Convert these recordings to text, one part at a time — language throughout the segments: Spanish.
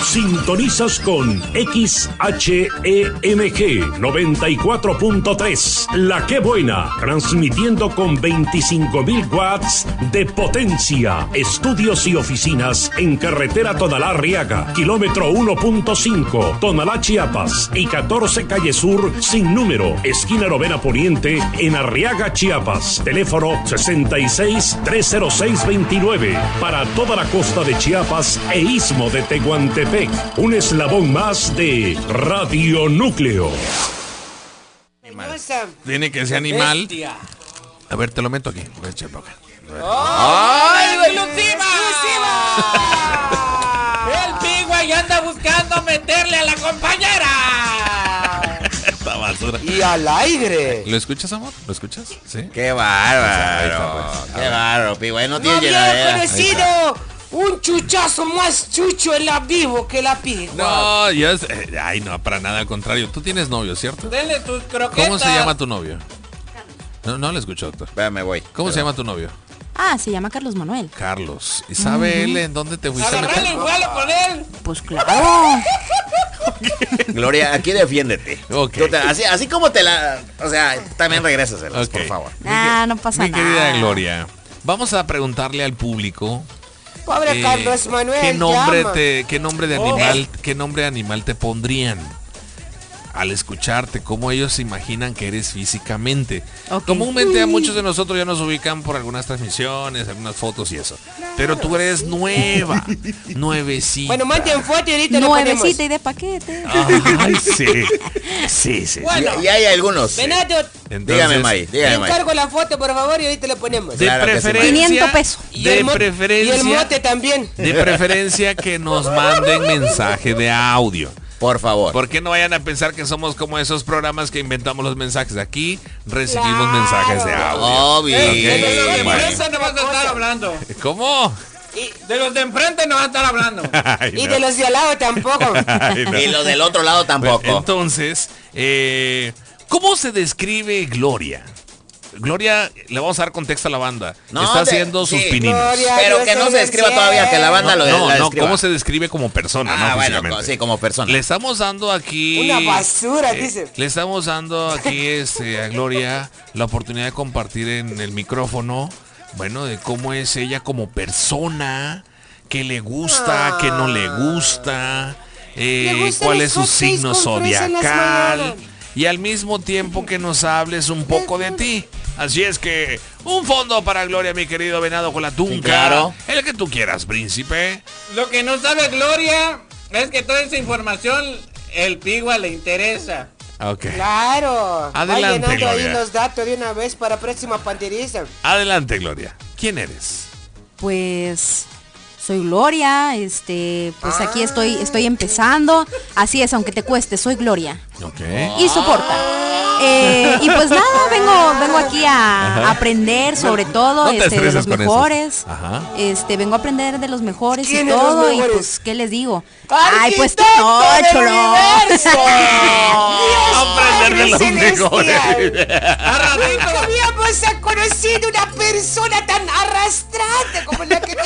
Sintonizas con XHEMG 94.3, La Que Buena, transmitiendo con 25.000 watts de potencia. Estudios y oficinas en carretera Tonalá-Arriaga, kilómetro 1.5, Tonalá, Chiapas, y 14 Calle Sur, sin número, esquina Novena Poniente, en Arriaga, Chiapas. Teléfono 66-306-29, para toda la costa de Chiapas e istmo de Tehuantepec. Un eslabón más de Radio Núcleo. Tiene que ser animal. Bestia. A ver, te lo meto aquí. ¡Ay, exclusiva! El Pigua ya anda buscando meterle a la compañera. Esta basura. Y al aire. ¿Lo escuchas, amor? ¿Lo escuchas? Sí. Qué bárbaro. Qué bárbaro, Pigua. No tiene llenadera. Conocido un chuchazo más chucho en la vivo que la Pigua. No, yo ay, no, para nada, al contrario. Tú tienes novio, ¿cierto? Denle tus croquetas. ¿Cómo se llama tu novio? No le escucho, doctor. Me voy. ¿Cómo se llama tu novio? Ah, se llama Carlos Manuel. Carlos. ¿Y sabe él en dónde te fuiste a Agarrarle meter? el vuelo con él. Pues claro. Gloria, aquí defiéndete. Ok. Así como te la... O sea, también regrésaselas, Ok. por favor. No pasa Mi nada. querida Gloria, vamos a preguntarle al público Pobre Carlos Manuel. ¿qué nombre llama. qué nombre de animal te pondrían al escucharte? ¿Cómo ellos se imaginan que eres físicamente? Ok. Comúnmente a muchos de nosotros ya nos ubican por algunas transmisiones, algunas fotos y eso. Pero tú eres nueva, nuevecita. Bueno, manden foto y ahorita lo ponemos. Nuevecita y de paquete. Ay, sí. Bueno. Y hay algunos. Venado, Entonces, Dígame, May. te encargo la foto, por favor, y ahorita lo ponemos. de Claro que sí, preferencia, 500 pesos. Y el mote preferencia, también. de preferencia que nos manden mensaje de audio. Por favor. ¿Por qué no vayan a pensar que somos como esos programas que inventamos los mensajes? Aquí recibimos Claro. mensajes de audio. Obvio. De los de Bueno. enfrente no vas a estar hablando. ¿Cómo? De los de enfrente no vas a estar hablando. Ay, Y no. de los de al lado tampoco. Ay, no. Y los del otro lado tampoco. Bueno, entonces, ¿cómo se describe Gloria? Gloria, le vamos a dar contexto a la banda. No, Está haciendo sus sí. pininos. Gloria, Pero yo que no soy se el describa cielo. todavía, que la banda lo No, la no, describa. ¿cómo se describe como persona? Ah, no bueno, físicamente. sí, como persona. Le estamos dando aquí... Una basura, dice. Le estamos dando aquí a Gloria la oportunidad de compartir en el micrófono, bueno, de cómo es ella como persona, qué le gusta, qué no le gusta, gustan cuál los es su hotcakes signo con fresa en las zodiacal. mañanas. Y al mismo tiempo que nos hables un poco de ti. Así es que, un fondo para Gloria, mi querido Venado con la Tunca. Sí, claro. El que tú quieras, príncipe. Lo que no sabe Gloria es que toda esa información el Pigua le interesa. Ok. Claro. Adelante, Va llenando Gloria. ahí los datos de una vez para próxima panteriza. Adelante, Gloria. ¿Quién eres? Pues soy Gloria, pues aquí estoy empezando. Así es, aunque te cueste, soy Gloria. Ok. Y soporta. Y pues nada, vengo aquí a aprender sobre todo no te de estreses los con eso. mejores. Ajá. Vengo a aprender de los mejores y ¿Quiénes los todo. Y mejores? pues, ¿qué les digo? Ay, pues tú ¡Arquitecto no, del cholo. universo! Aprender de los mejores. Nunca habíamos conocido una persona tan arrastrada como la que te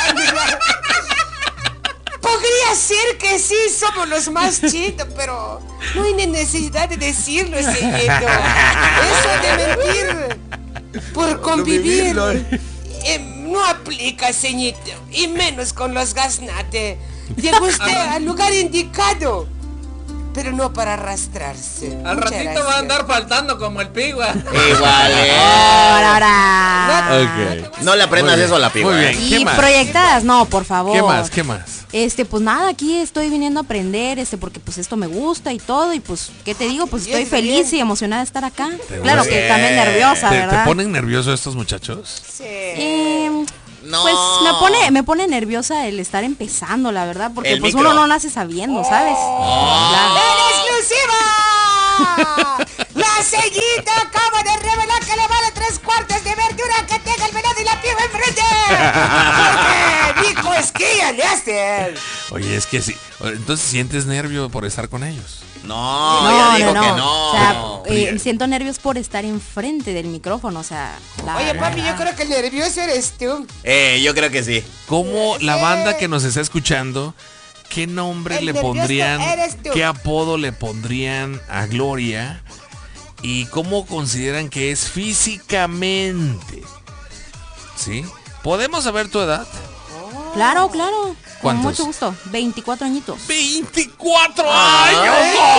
Podría ser que sí somos los más chidos, pero no hay necesidad de decirlo, señorito. Eso de mentir por convivir no aplica, señorito, y menos con los gaznates. Llegó usted al lugar indicado, pero no para arrastrarse. Al Muchas ratito gracias. va a andar faltando como el Pigua. Igual, Ahora. Ok. No le aprendas eso a la piba. Muy bien. ¿Qué Y más? proyectadas, no, por favor. ¿Qué más? Pues nada, aquí estoy viniendo a aprender, porque pues esto me gusta y todo, y pues, ¿qué te digo? Pues Bien, estoy feliz bien. y emocionada de estar acá. ¿Te Claro gusta? que también nerviosa, ¿Te ¿verdad? ponen nerviosos estos muchachos? Sí. No. Pues me pone nerviosa el estar empezando, la verdad, porque El pues micro. uno no nace sabiendo, ¿sabes? Claro. ¡En exclusiva! La ceguita acaba de revelar que le vale 3/4 de verdura que tenga el venado y la piba enfrente. Porque dijo esquía, le hace. Oye, es que sí. Entonces, ¿sientes nervio por estar con ellos? No, ya dijo que no. O sea, Bien. siento nervios por estar enfrente del micrófono, o sea. Oye, papi, yo creo que el nervioso eres tú. Yo creo que sí. ¿Cómo la banda que nos está escuchando, ¿qué nombre El le nervioso pondrían, eres tú. qué apodo le pondrían a Gloria? ¿Y cómo consideran que es físicamente? ¿Sí? ¿Podemos saber tu edad? Claro, claro. Con ¿Cuántos? mucho gusto. 24 añitos. ¡24 años!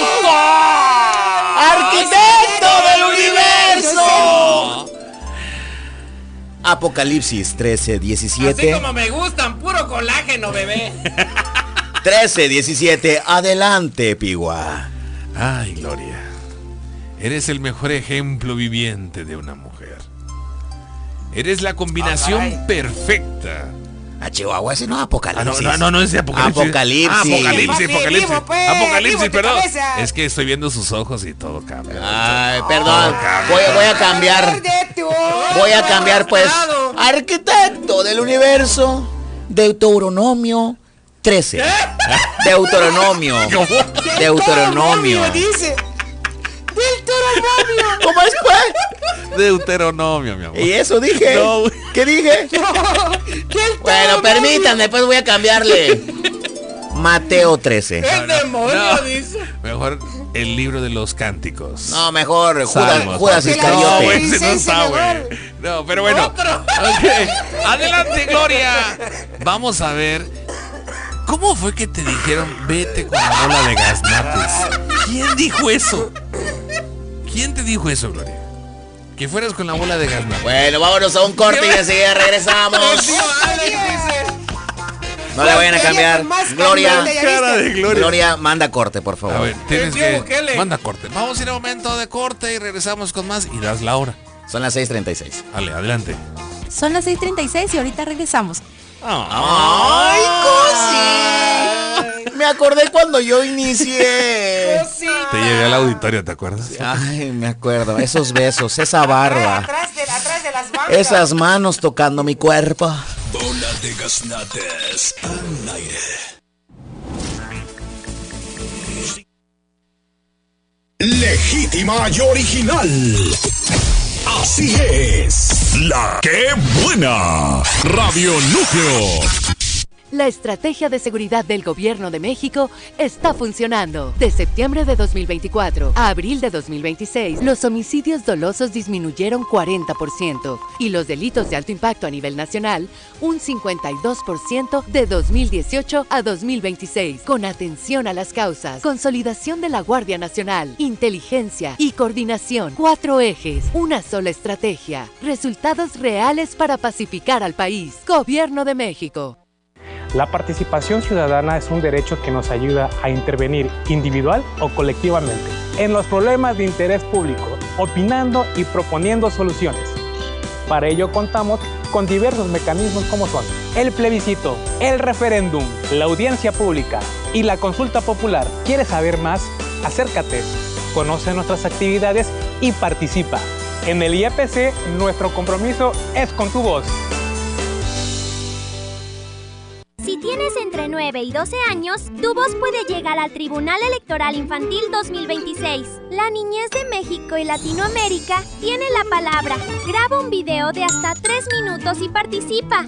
¡Arquitecto del universo! Apocalipsis 13:17. Así como me gustan, puro colágeno, bebé. 13:17. Adelante, Pigua. Ay, Gloria. Eres el mejor ejemplo viviente de una mujer. Eres la combinación Ay. perfecta. A Chihuahua, ese no es Apocalipsis. No es de Apocalipsis. Apocalipsis. Apocalipsis, perdón. cabeza. Es que estoy viendo sus ojos y todo cambia. Ay, perdón. Voy a cambiar. Voy a cambiar, pues. Arquitecto del universo. Deuteronomio 13. Deuteronomio. Deuteronomio. Dice. Deuteronomio. ¿Cómo es, pues? Deuteronomio, mi amor. ¿Y eso dije? No. ¿Qué dije? Bueno, permítanme, pues voy a cambiarle. Mateo 13. El demonio, No. dice. Mejor el libro de los cánticos. No, mejor Salmos. Judas No, Iscariote. güey, ese no Ese está, güey. mejor. No, pero bueno. Otro. Ok. Adelante, Gloria. Vamos a ver. ¿Cómo fue que te dijeron vete con la bola de gaznates? ¿Quién dijo eso? ¿Quién te dijo eso, Gloria? Que fueras con la bola de gaznates. Bueno, vámonos a un corte y enseguida regresamos. El tío Alex dice. No le vayan a cambiar. Gloria, Cara de Gloria. Gloria, manda corte, por A favor. ver, tienes El tío que... Bukele. Manda corte. Vamos a ir a un momento de corte y regresamos con más y das la hora. Son las 6:36. Dale, adelante. Son las 6:36 y ahorita regresamos. ¡Ay, Cosi! Me acordé cuando yo inicié. Te llegué al auditorio, ¿te acuerdas? Ay, me acuerdo. Esos besos, esa barba, Atrás de las bancas. esas manos tocando mi cuerpo. Bola de gaznates al aire. Legítima y original. Así es. La que buena. Radio Núcleo. La estrategia de seguridad del Gobierno de México está funcionando. De septiembre de 2024 a abril de 2026, los homicidios dolosos disminuyeron 40% y los delitos de alto impacto a nivel nacional un 52% de 2018 a 2026. Con atención a las causas, consolidación de la Guardia Nacional, inteligencia y coordinación. 4 ejes, una sola estrategia. Resultados reales para pacificar al país. Gobierno de México. La participación ciudadana es un derecho que nos ayuda a intervenir individual o colectivamente en los problemas de interés público, opinando y proponiendo soluciones. Para ello contamos con diversos mecanismos como son el plebiscito, el referéndum, la audiencia pública y la consulta popular. ¿Quieres saber más? Acércate, conoce nuestras actividades y participa. En el IEPC, nuestro compromiso es con tu voz. Si tienes entre 9 y 12 años, tu voz puede llegar al Tribunal Electoral Infantil 2026. La niñez de México y Latinoamérica tiene la palabra. Graba un video de hasta 3 minutos y participa.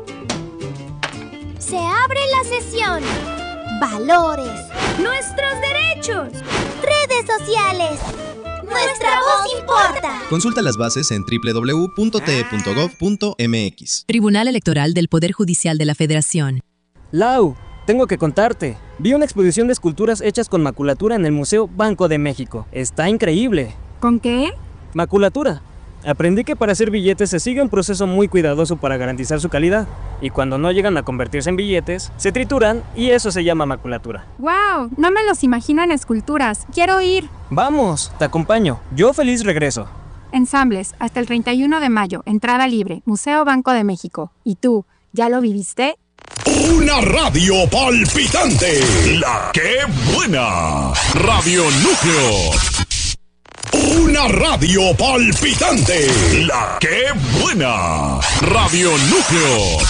Se abre la sesión. Valores. Nuestros derechos. Redes sociales. Nuestra voz importa. Consulta las bases en www.te.gov.mx. Tribunal Electoral del Poder Judicial de la Federación. Lau, tengo que contarte. Vi una exposición de esculturas hechas con maculatura en el Museo Banco de México. Está increíble. ¿Con qué? Maculatura. Aprendí que para hacer billetes se sigue un proceso muy cuidadoso para garantizar su calidad. Y cuando no llegan a convertirse en billetes, se trituran y eso se llama maculatura. ¡Wow! No me los imagino en esculturas. Quiero ir. Vamos, te acompaño. Yo feliz regreso. Ensambles, hasta el 31 de mayo. Entrada libre. Museo Banco de México. ¿Y tú, ya lo viviste? Una radio palpitante. La que buena. Radio Núcleo. Una radio palpitante. La que buena. Radio Núcleo.